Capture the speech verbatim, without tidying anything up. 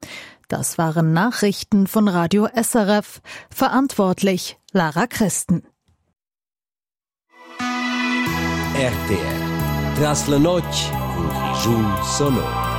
Das waren Nachrichten von Radio S R F. Verantwortlich Lara Christen. R T R. Tras la noche, un Gijón sonoro.